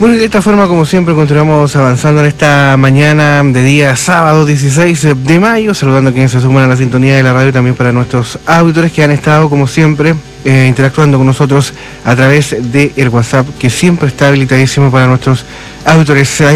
Bueno, y de esta forma, como siempre, continuamos avanzando en esta mañana de día sábado 16 de mayo, saludando a quienes se suman a la sintonía de la radio y también para nuestros auditores que han estado, como siempre, interactuando con nosotros a través del WhatsApp, que siempre está habilitadísimo para nuestros auditores.